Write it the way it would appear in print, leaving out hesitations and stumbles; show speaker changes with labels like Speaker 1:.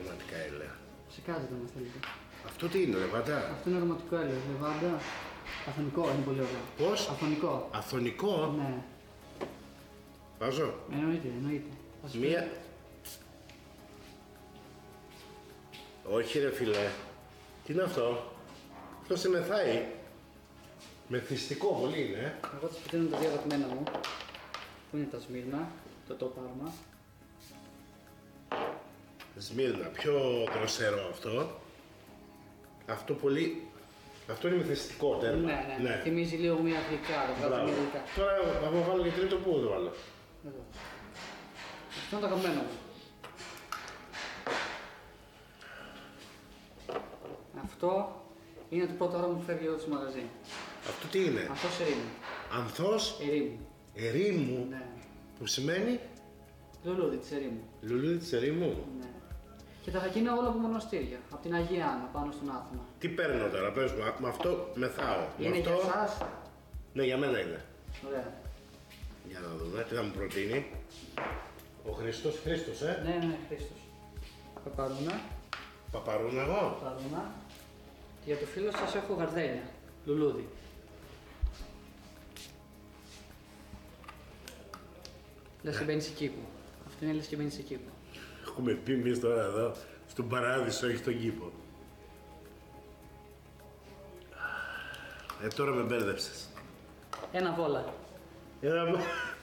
Speaker 1: αρωματικά έλαια.
Speaker 2: Ψεκάζεται μας θέλετε.
Speaker 1: Αυτό τι είναι, λεβάντα?
Speaker 2: Αυτό είναι αρωματικό έλαιο. Λεβάντα. Αθωνικό, είναι πολύ ωραίο.
Speaker 1: Πώς?
Speaker 2: Αθωνικό.
Speaker 1: Αθωνικό.
Speaker 2: Ναι.
Speaker 1: Βάζω.
Speaker 2: Εννοείται, εννοείται. Θα σου
Speaker 1: Μία. Όχι ρε φίλε. Τι είναι αυτό? Αυτό σε μεθάει. Μεθυστικό πολύ είναι.
Speaker 2: Εγώ θα σου προτείνω τα δύο αγαπημένα μου. Πού είναι τα Σμύρνα, το Πάρμα.
Speaker 1: Σμύρνα, πιο δροσερό αυτό. Αυτό πολύ. Αυτό είναι μεθυστικό τέρμα.
Speaker 2: Ναι. Θυμίζει λίγο μια γλυκά, το βγάζω μια γλυκά.
Speaker 1: Τώρα θα μου βάλω και τρίτο, πού το βάλω?
Speaker 2: Εδώ. Αυτό είναι το αγαπημένο μου. Αυτό είναι το πρώτο ώρα που φεύγει εδώ στο μαγαζί.
Speaker 1: Αυτό τι είναι?
Speaker 2: Ανθός ερήμου.
Speaker 1: Ανθός
Speaker 2: Ερήμου.
Speaker 1: ερήμου.
Speaker 2: Ναι.
Speaker 1: Που σημαίνει?
Speaker 2: Λουλούδι της ερήμου.
Speaker 1: Λουλούδι της ερήμου.
Speaker 2: Ναι. Και τα χακίνα όλα από μοναστήρια. Από την Αγία Άννα πάνω στον Άθωνα.
Speaker 1: Τι παίρνω τώρα, πες μου, με αυτό μεθάω.
Speaker 2: Είναι
Speaker 1: με
Speaker 2: για
Speaker 1: αυτό...
Speaker 2: εσάς.
Speaker 1: Ναι, για μένα είναι.
Speaker 2: Ωραία.
Speaker 1: Για να δούμε, τι θα μου προτείνει. Ο Χριστός,
Speaker 2: Ναι, Χρήστος. Παπαρούνα.
Speaker 1: Παπαρούνα εγώ.
Speaker 2: Παπαρούνα. Και για το φίλο σας έχω γαρδέλια. Λουλούδι. Λες και μπαίνεις σε κήπο. Αυτό είναι λες και μπαίνεις σε κήπο.
Speaker 1: Έχουμε πει εμείς τώρα εδώ, στον παράδεισο, όχι στον κήπο. Τώρα με μπέρδεψες.
Speaker 2: Ένα βόλα.
Speaker 1: Ένα...